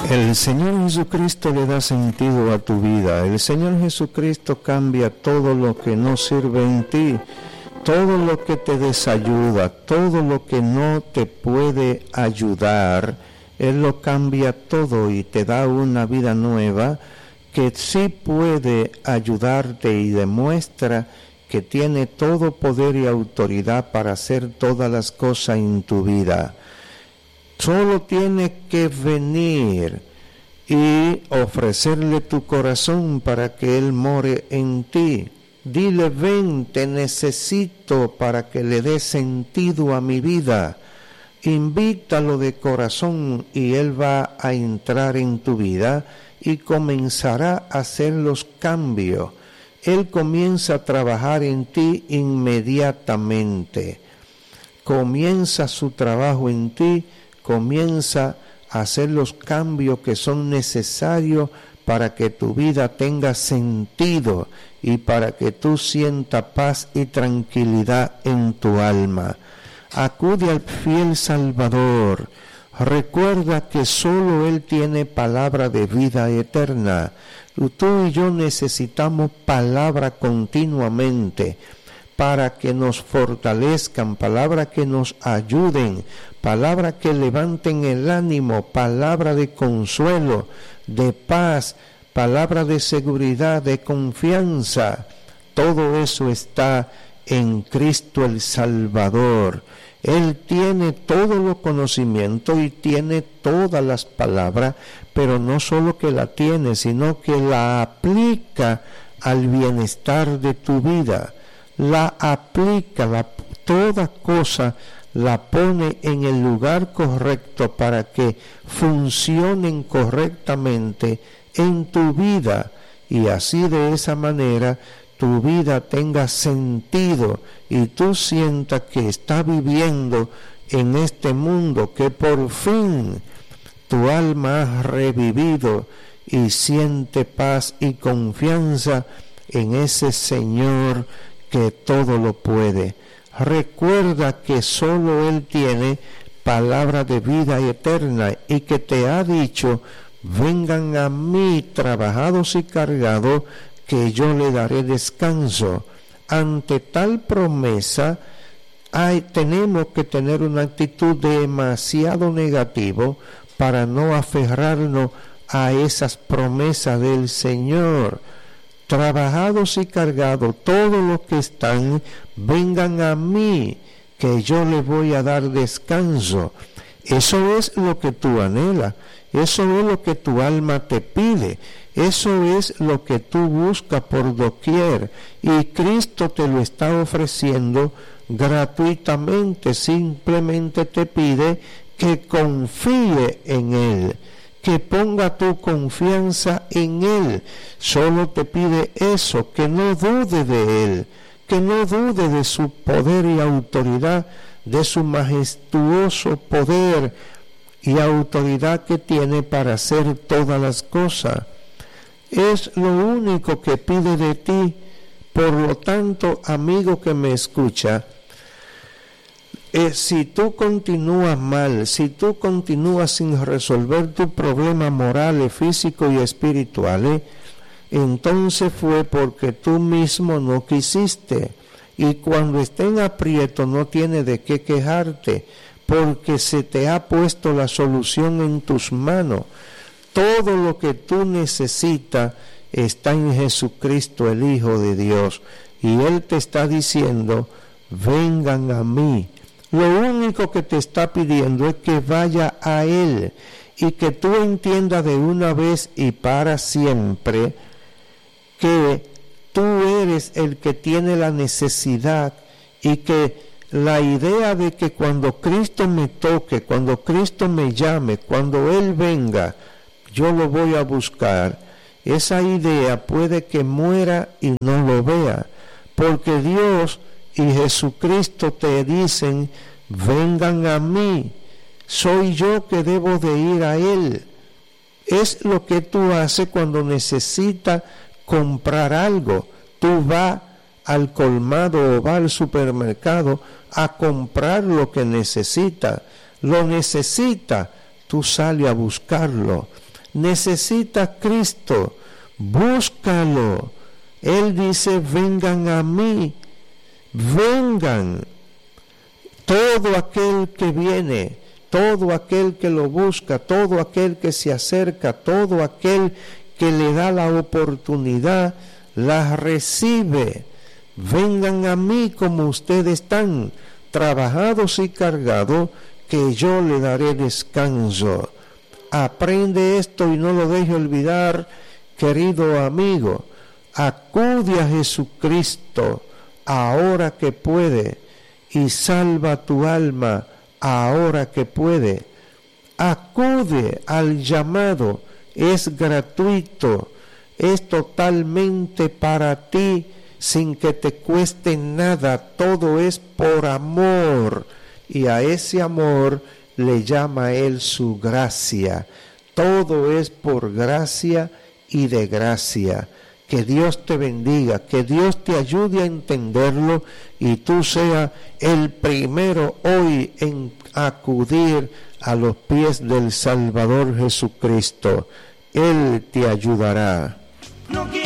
El Señor Jesucristo le da sentido a tu vida. El Señor Jesucristo cambia todo lo que no sirve en ti, todo lo que te desayuda, todo lo que no te puede ayudar. Él lo cambia todo y te da una vida nueva que sí puede ayudarte y demuestra que tiene todo poder y autoridad para hacer todas las cosas en tu vida. Solo tienes que venir y ofrecerle tu corazón para que Él more en ti. Dile: ven, te necesito para que le dé sentido a mi vida. Invítalo de corazón y Él va a entrar en tu vida y comenzará a hacer los cambios. Él comienza a trabajar en ti inmediatamente. Comienza su trabajo en ti, comienza a hacer los cambios que son necesarios para que tu vida tenga sentido y para que tú sientas paz y tranquilidad en tu alma. Acude al fiel Salvador. Recuerda que solo Él tiene palabra de vida eterna. Tú y yo necesitamos palabra continuamente para que nos fortalezcan, palabra que nos ayuden, palabra que levanten el ánimo, palabra de consuelo, de paz, palabra de seguridad, de confianza. Todo eso está en Cristo el Salvador. Él tiene todos los conocimientos y tiene todas las palabras, pero no solo que la tiene, sino que la aplica al bienestar de tu vida. La aplica, toda cosa la pone en el lugar correcto para que funcionen correctamente en tu vida, y así de esa manera tu vida tenga sentido y tú sientas que estás viviendo en este mundo, que por fin tu alma ha revivido y siente paz y confianza en ese Señor que todo lo puede. Recuerda que solo Él tiene palabra de vida eterna y que te ha dicho: vengan a mí trabajados y cargados, que yo le daré descanso. Ante tal promesa tenemos que tener una actitud demasiado negativa para no aferrarnos a esas promesas del Señor. Trabajados y cargados, todos los que están, vengan a mí, que yo les voy a dar descanso. Eso es lo que tú anhelas, eso es lo que tu alma te pide, eso es lo que tú buscas por doquier, y Cristo te lo está ofreciendo gratuitamente. Simplemente te pide que confíe en Él, que ponga tu confianza en Él. Solo te pide eso, que no dude de Él, que no dude de su poder y autoridad, de su majestuoso poder y autoridad que tiene para hacer todas las cosas. Es lo único que pide de ti. Por lo tanto, amigo que me escucha, si tú continúas mal, si tú continúas sin resolver tus problemas morales, físicos y espirituales, entonces fue porque tú mismo no quisiste. Y cuando esté en aprieto no tienes de qué quejarte, porque se te ha puesto la solución en tus manos. Todo lo que tú necesitas está en Jesucristo, el Hijo de Dios, y Él te está diciendo: vengan a mí. Lo único que te está pidiendo es que vaya a Él y que tú entiendas de una vez y para siempre que tú eres el que tiene la necesidad, y que la idea de que cuando Cristo me toque, cuando Cristo me llame, cuando Él venga, yo lo voy a buscar, esa idea puede que muera y no lo vea, porque Dios y Jesucristo te dicen: vengan a mí, soy yo que debo de ir a Él. Es lo que tú haces cuando necesitas comprar algo. Tú vas al colmado o vas al supermercado a comprar lo que necesitas. Lo necesitas, tú sales a buscarlo. necesitas Cristo, búscalo. Él dice, vengan a mí, vengan. Todo aquel que viene, todo aquel que lo busca, todo aquel que se acerca, todo aquel que le da la oportunidad, la recibe. Vengan a mí como ustedes están, trabajados y cargados, que yo le daré descanso. Aprende esto y no lo deje olvidar, querido amigo. Acude a Jesucristo ahora que puede y salva tu alma ahora que puede. Acude al llamado, es gratuito, es totalmente para ti, sin que te cueste nada, todo es por amor, y a ese amor le llama Él su gracia. Todo es por gracia y de gracia. Que Dios te bendiga, que Dios te ayude a entenderlo y tú seas el primero hoy en acudir a los pies del Salvador Jesucristo. Él te ayudará.